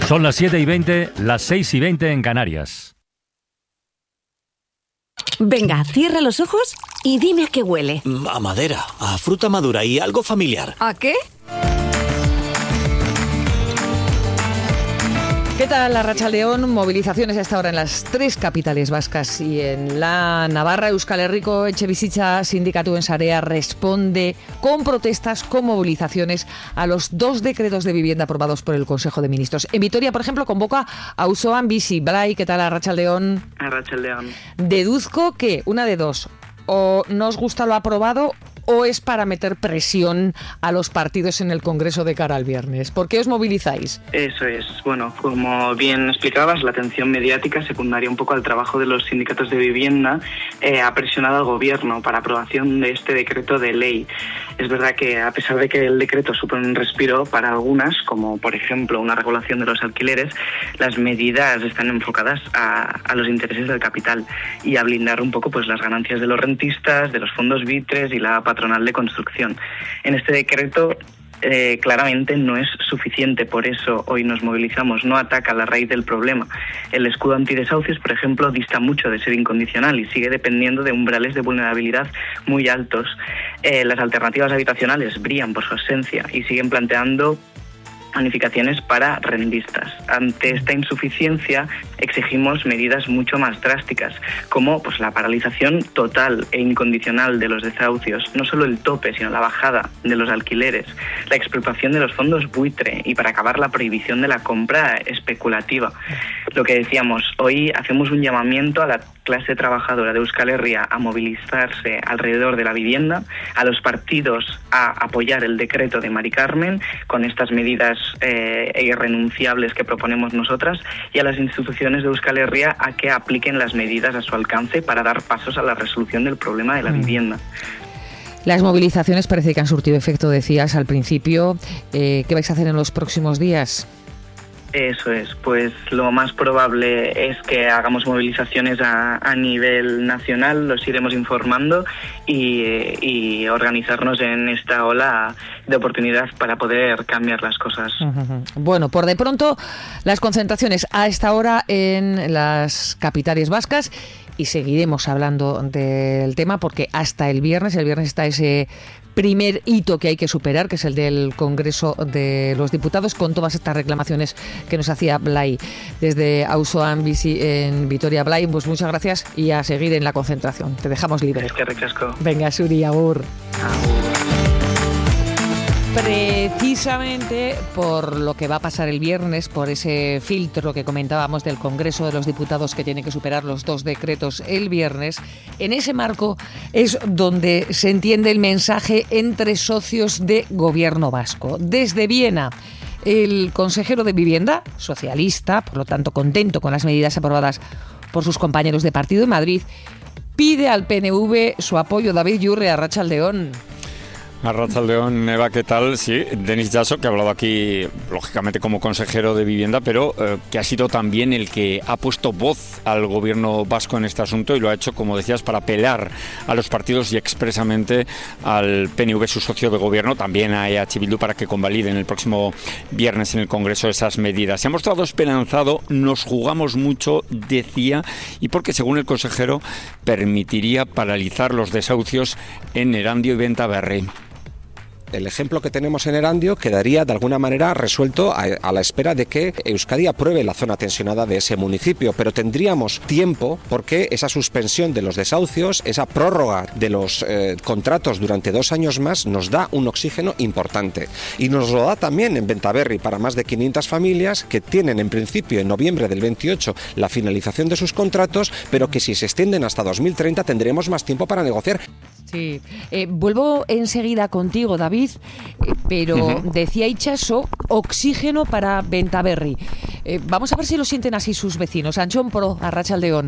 Son las 7:20, las 6:20 en Canarias. Venga, cierra los ojos y dime a qué huele. A madera, a fruta madura y algo familiar. ¿A qué? ¿Qué tal, Arratsaldeon? Movilizaciones a esta hora en las 3 capitales vascas y en la Navarra. Euskal Herriko Etxebizitza Sindikatuen Sarea responde con protestas, con movilizaciones a los 2 decretos de vivienda aprobados por el Consejo de Ministros. En Vitoria, por ejemplo, convoca a Auzoan Bizi. Blay, ¿qué tal, Arratsaldeon? Arratsaldeon. Deduzco que una de dos, o no os gusta lo aprobado o es para meter presión a los partidos en el Congreso de cara al viernes. ¿Por qué os movilizáis? Eso es. Bueno, como bien explicabas, la atención mediática, secundaria un poco al trabajo de los sindicatos de vivienda, ha presionado al Gobierno para aprobación de este decreto de ley. Es verdad que, a pesar de que el decreto supone un respiro para algunas, como por ejemplo una regulación de los alquileres, las medidas están enfocadas a los intereses del capital y a blindar un poco pues las ganancias de los rentistas, de los fondos buitres y la patronal de construcción. En este decreto claramente no es suficiente, por eso hoy nos movilizamos, no ataca la raíz del problema. El escudo antidesahucios, por ejemplo, dista mucho de ser incondicional y sigue dependiendo de umbrales de vulnerabilidad muy altos. Las alternativas habitacionales brillan por su ausencia y siguen planteando bonificaciones para rentistas. Ante esta insuficiencia exigimos medidas mucho más drásticas, como pues la paralización total e incondicional de los desahucios, no solo el tope, sino la bajada de los alquileres, la expropiación de los fondos buitre y para acabar la prohibición de la compra especulativa. Lo que decíamos, hoy hacemos un llamamiento a la clase trabajadora de Euskal Herria a movilizarse alrededor de la vivienda, a los partidos a apoyar el decreto de Mari Carmen con estas medidas irrenunciables que proponemos nosotras, y a las instituciones de Euskal Herria a que apliquen las medidas a su alcance para dar pasos a la resolución del problema de la vivienda. Las movilizaciones parece que han surtido efecto, decías al principio. ¿Qué vais a hacer en los próximos días? Eso es, pues lo más probable es que hagamos movilizaciones a nivel nacional, los iremos informando y organizarnos en esta ola de oportunidad para poder cambiar las cosas. Bueno, por de pronto las concentraciones a esta hora en las capitales vascas y seguiremos hablando del tema porque hasta el viernes está ese primer hito que hay que superar, que es el del Congreso de los Diputados, con todas estas reclamaciones que nos hacía Blay desde Auzoan Bizi en Vitoria. Blay, pues muchas gracias y a seguir en la concentración. Te dejamos libre. Es que recasco. Venga, Suri, agur. Precisamente por lo que va a pasar el viernes, por ese filtro que comentábamos del Congreso de los Diputados que tiene que superar los 2 decretos el viernes, en ese marco es donde se entiende el mensaje entre socios de gobierno vasco. Desde Viena, el consejero de Vivienda, socialista, por lo tanto contento con las medidas aprobadas por sus compañeros de partido en Madrid, pide al PNV su apoyo. David Yurre, Arratsaldeon. Arratsaldeon, Eva, ¿qué tal? Sí, Denis Jasso, que ha hablado aquí, lógicamente, como consejero de Vivienda, pero que ha sido también el que ha puesto voz al gobierno vasco en este asunto y lo ha hecho, como decías, para apelar a los partidos y expresamente al PNV, su socio de gobierno, también a EH Bildu, para que convaliden el próximo viernes en el Congreso esas medidas. Se ha mostrado esperanzado, nos jugamos mucho, decía, y porque, según el consejero, permitiría paralizar los desahucios en Erandio y Bentaberri. El ejemplo que tenemos en Erandio quedaría de alguna manera resuelto a la espera de que Euskadi apruebe la zona tensionada de ese municipio, pero tendríamos tiempo porque esa suspensión de los desahucios, esa prórroga de los contratos durante 2 años más nos da un oxígeno importante y nos lo da también en Bentaberri para más de 500 familias que tienen en principio en noviembre del 28 la finalización de sus contratos, pero que si se extienden hasta 2030 tendremos más tiempo para negociar. Sí, vuelvo enseguida contigo, David, pero decía Itxaso, oxígeno para Bentaberri. Vamos a ver si lo sienten así sus vecinos. Antxon Pro, Arratsaldeon.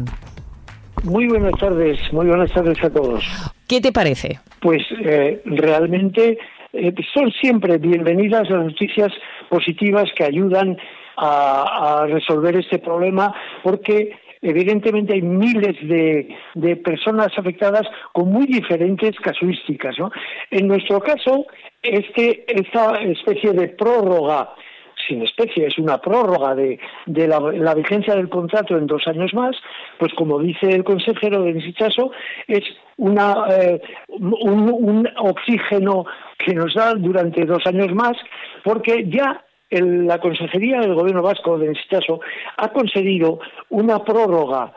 Muy buenas tardes a todos. ¿Qué te parece? Pues realmente son siempre bienvenidas las noticias positivas que ayudan a resolver este problema, porque evidentemente hay miles de personas afectadas con muy diferentes casuísticas, ¿no? En nuestro caso, esta especie de prórroga sin especie, es una prórroga de la vigencia del contrato en 2 años más, pues como dice el consejero Denis Itxaso, es un oxígeno que nos da durante 2 años más, porque ya la Consejería del Gobierno Vasco, Denis Itxaso, ha conseguido una prórroga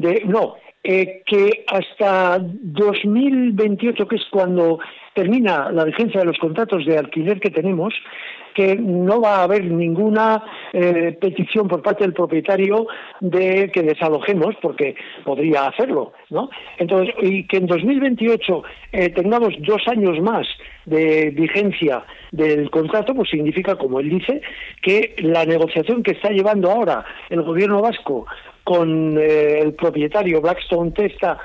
que hasta 2028, que es cuando termina la vigencia de los contratos de alquiler que tenemos, que no va a haber ninguna petición por parte del propietario de que desalojemos, porque podría hacerlo, ¿no? Entonces, y que en 2028 tengamos 2 años más de vigencia del contrato, pues significa, como él dice, que la negociación que está llevando ahora el Gobierno vasco con el propietario Blackstone Testa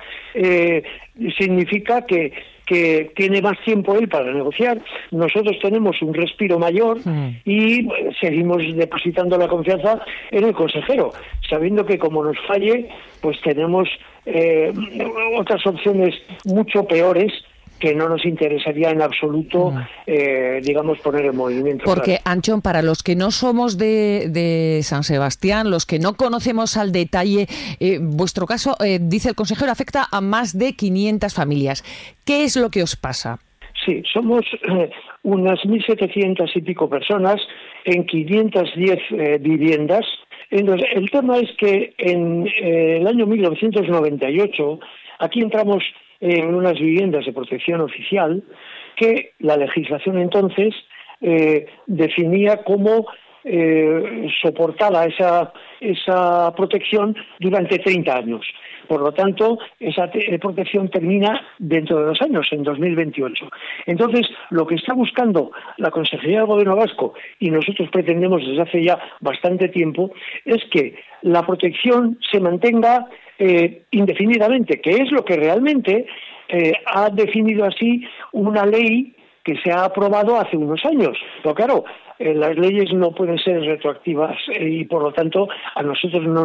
significa que tiene más tiempo él para negociar. Nosotros tenemos un respiro mayor y seguimos depositando la confianza en el consejero, sabiendo que como nos falle, pues tenemos otras opciones mucho peores que no nos interesaría en absoluto, digamos, poner en movimiento. Porque, Antxon, para los que no somos de San Sebastián, los que no conocemos al detalle, vuestro caso, dice el consejero, afecta a más de 500 familias. ¿Qué es lo que os pasa? Sí, somos unas 1.700 y pico personas en 510 viviendas. Entonces, el tema es que en el año 1998, aquí entramos en unas viviendas de protección oficial que la legislación entonces definía como soportada esa protección durante 30 años. Por lo tanto, esa protección termina dentro de 2 años, en 2028. Entonces, lo que está buscando la Consejería del Gobierno Vasco, y nosotros pretendemos desde hace ya bastante tiempo, es que la protección se mantenga indefinidamente, que es lo que realmente ha definido así una ley que se ha aprobado hace unos años. Pero claro, las leyes no pueden ser retroactivas y por lo tanto a nosotros no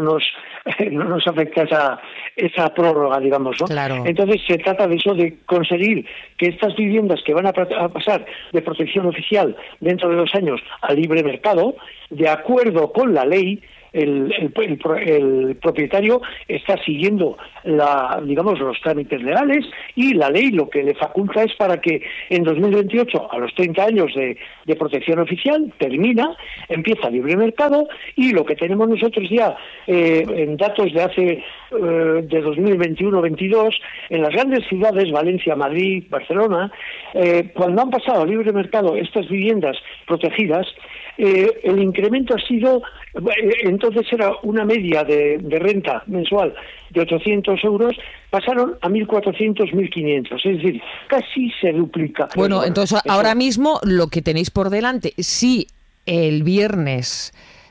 nos afecta esa prórroga, digamos, ¿no? Claro. Entonces se trata de eso, de conseguir que estas viviendas que van a pasar de protección oficial dentro de 2 años a libre mercado, de acuerdo con la ley, el propietario está siguiendo los trámites legales, y la ley lo que le faculta es para que en 2028, a los 30 años de protección oficial, termina, empieza libre mercado, y lo que tenemos nosotros ya en datos de hace de 2021-22, en las grandes ciudades, Valencia, Madrid, Barcelona, cuando han pasado a libre mercado estas viviendas protegidas, el incremento ha sido, entonces era una media de renta mensual de 800 euros, pasaron a 1.400, 1.500, es decir, casi se duplica. Bueno, entonces ahora mismo lo que tenéis por delante, si el viernes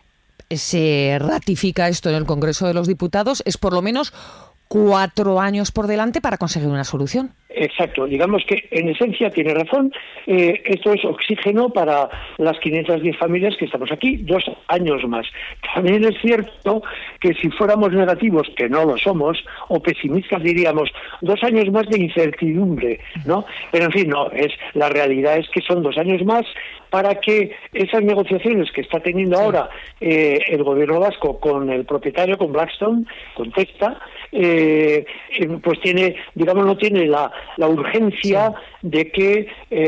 se ratifica esto en el Congreso de los Diputados, es por lo menos 4 años por delante para conseguir una solución. Exacto, digamos que en esencia tiene razón, esto es oxígeno para las 510 familias que estamos aquí, 2 años más. También es cierto que si fuéramos negativos, que no lo somos, o pesimistas diríamos, 2 años más de incertidumbre, ¿no? Pero en fin, no, la realidad es que son 2 años más para que esas negociaciones que está teniendo ahora el Gobierno vasco con el propietario, con Blackstone, con Testa, pues tiene, digamos, no tiene la urgencia de que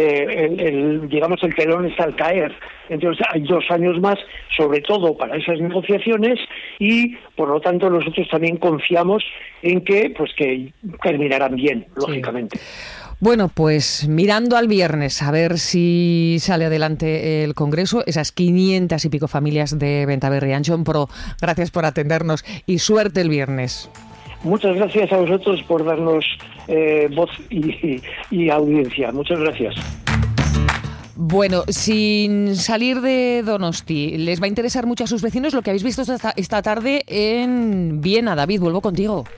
el telón está al caer. Entonces hay 2 años más, sobre todo para esas negociaciones, y por lo tanto nosotros también confiamos en que terminarán bien, lógicamente. Bueno, pues mirando al viernes, a ver si sale adelante el Congreso, esas 500 y pico familias de Bentaberri. Antxon Pro, gracias por atendernos y suerte el viernes. Muchas gracias a vosotros por darnos voz y audiencia. Muchas gracias. Bueno, sin salir de Donosti, les va a interesar mucho a sus vecinos lo que habéis visto esta tarde en Viena. David, vuelvo contigo.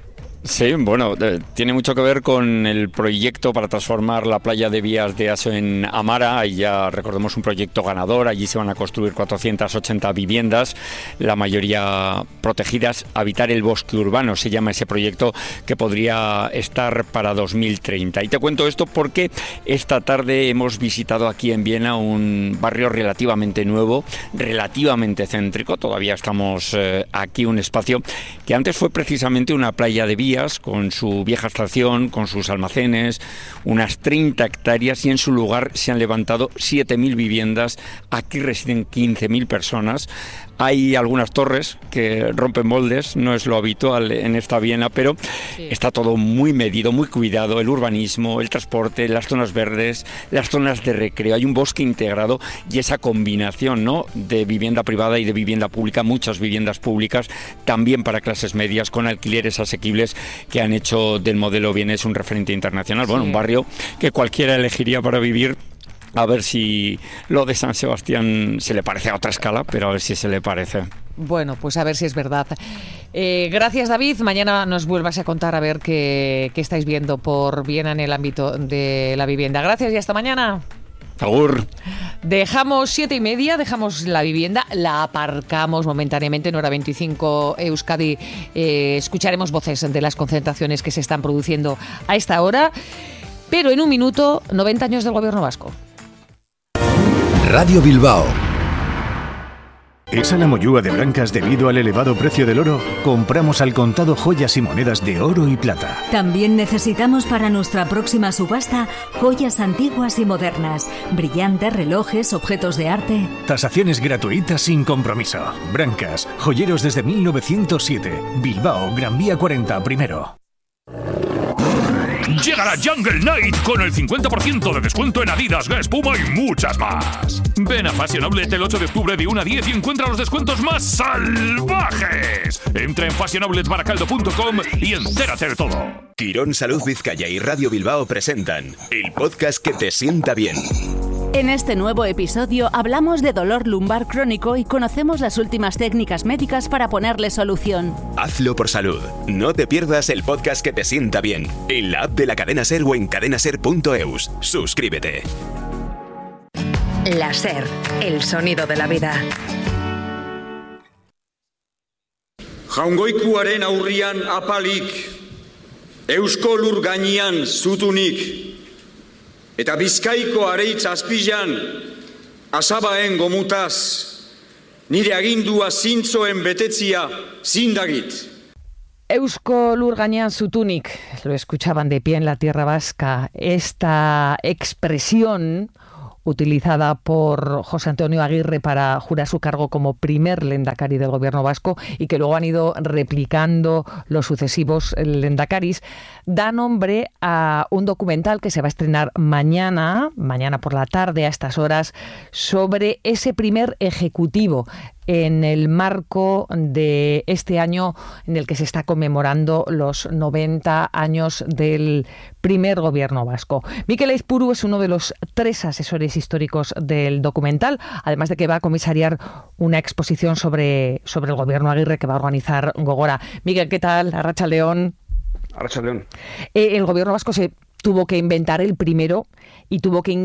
Sí, bueno, tiene mucho que ver con el proyecto para transformar la playa de Vías de Aso en Amara. Ahí ya recordemos un proyecto ganador. Allí se van a construir 480 viviendas, la mayoría protegidas. Habitar el bosque urbano se llama ese proyecto, que podría estar para 2030. Y te cuento esto porque esta tarde hemos visitado aquí en Viena un barrio relativamente nuevo, relativamente céntrico. Todavía estamos aquí, un espacio que antes fue precisamente una playa de Vías, con su vieja estación, con sus almacenes, unas 30 hectáreas, y en su lugar se han levantado 7.000 viviendas. Aquí residen 15.000 personas. Hay algunas torres que rompen moldes, no es lo habitual en esta Viena, pero sí, está todo muy medido, muy cuidado, el urbanismo, el transporte, las zonas verdes, las zonas de recreo. Hay un bosque integrado y esa combinación, ¿no?, de vivienda privada y de vivienda pública, muchas viviendas públicas, también para clases medias, con alquileres asequibles, que han hecho del modelo vienés un referente internacional. Sí. Bueno, un barrio que cualquiera elegiría para vivir. A ver si lo de San Sebastián se le parece a otra escala, pero a ver si se le parece. Bueno, pues a ver si es verdad. Gracias, David. Mañana nos vuelvas a contar a ver qué estáis viendo por Viena en el ámbito de la vivienda. Gracias y hasta mañana. Agur. Dejamos 7:30, dejamos la vivienda, la aparcamos momentáneamente en hora 25 Euskadi. Escucharemos voces de las concentraciones que se están produciendo a esta hora, pero en un minuto, 90 años del gobierno vasco. Radio Bilbao. ¿Es a la mollúa de Brancas debido al elevado precio del oro? Compramos al contado joyas y monedas de oro y plata. También necesitamos para nuestra próxima subasta joyas antiguas y modernas, brillantes, relojes, objetos de arte. Tasaciones gratuitas sin compromiso. Brancas, joyeros desde 1907. Bilbao, Gran Vía 40, primero. Llegará Jungle Night con el 50% de descuento en Adidas, Guess, Puma y muchas más. Ven a Fashion Outlet el 8 de octubre de 1 a 10 y encuentra los descuentos más salvajes. Entra en fashionoutletbaracaldo.com y entérate de todo. Quirón Salud Vizcaya y Radio Bilbao presentan el podcast que te sienta bien. En este nuevo episodio hablamos de dolor lumbar crónico y conocemos las últimas técnicas médicas para ponerle solución. Hazlo por salud. No te pierdas el podcast que te sienta bien en la app de la cadena SER o en cadenaser.eus. Suscríbete. La SER, el sonido de la vida. Jaungoikuaren aurrian apalik, Eusko lur gainean zutunik, eta Bizkaiko areitz azpilan asabaen gomutaz, nire agindua zintzoen betetzia zindagit. Eusko lur gainean zutunik, lo escuchaban de pie en la tierra vasca. Esta expresión utilizada por José Antonio Aguirre para jurar su cargo como primer lehendakari del gobierno vasco y que luego han ido replicando los sucesivos lehendakaris, da nombre a un documental que se va a estrenar mañana por la tarde a estas horas, sobre ese primer ejecutivo en el marco de este año en el que se está conmemorando los 90 años del primer gobierno vasco. Mikel Aizpuru es uno de los 3 asesores históricos del documental, además de que va a comisariar una exposición sobre el gobierno Aguirre que va a organizar Gogora. Mikel, ¿qué tal? Arratsaldeon. Arratsaldeon. El gobierno vasco se tuvo que inventar el primero y tuvo que